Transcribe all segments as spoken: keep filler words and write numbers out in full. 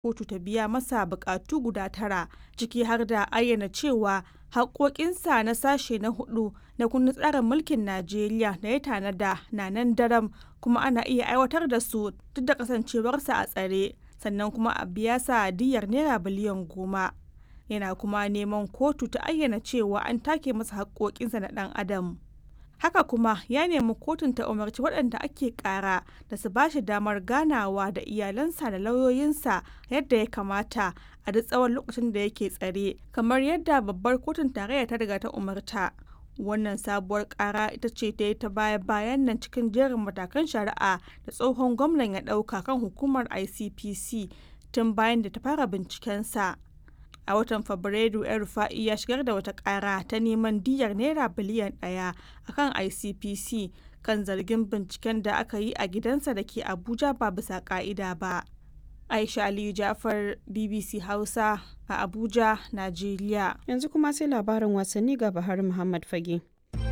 kotu ta biya masa bukatu guda tara, ciki har da ayyana cewa haƙoƙinsa na sashe na hudu na kundin tsarin mulkin Najeriya da ya tanada na nan daram kuma ana iya aiwatar da su duk da kasancewarsa a tsare, sannan kuma a biya sa diyyar naira biliyan goma. Yana kuma neman kotu ta ayyana cewa an take masa haƙoƙinsa na ɗan adam. Haka kuma ya nemi kotun ta umarci waɗanda ake ƙara da su ba shi damar ganawa da iyalansa da lauyoyinsa yadda ya kamata a duk tsawon lokacin da yake tsare, kamar yadda babbar kotun tarayya ta riga ta umarta. Wannan sabuwar ƙara ita ce ta yi ta baya-bayan nan cikin jerin matakan shari'a da tsohon gwamnan ya ɗauka kan hukumar I C P C tun bayan da ta fara bincikensa. A watan Fabrairu, El-Rufai ya shigar da wata ƙara ta neman diyyar naira biliyan ɗaya a kan I C P C kan zargin binciken da aka yi a gidansa da ke Abuja ba bisa ƙa'ida ba. Aisha Aliyu Jafar, B B C Hausa a Abuja, Najeriya. Yanzu kuma sai labarin wasanni ga Bahar Muhammad Fage.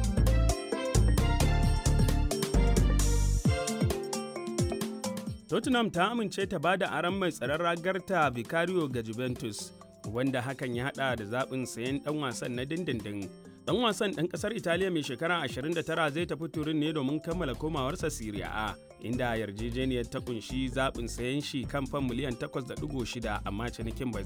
Tottenham ta amince ta bada aron mai tsaron ragarta Vicario ga Juventus, wanda hakan ya hada da zaɓin sayen ɗan wasan na dindindin. Ɗan wasan ɗan ƙasar Italiya mai shekara ashirin da tara zai tafi Turin ne domin kammala komawarsa Serie A, inda yarjejeniyar ta kunshi zaɓin sayen shi kan fan miliyan takwas da ɗigo shida, amma cinikin bai